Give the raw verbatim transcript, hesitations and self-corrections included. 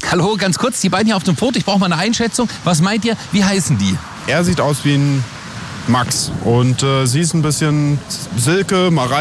Hallo, ganz kurz, die beiden hier auf dem Foto, ich brauche mal eine Einschätzung. Was meint ihr, wie heißen die? Er sieht aus wie ein Max und äh, sie ist ein bisschen Silke, Mareike.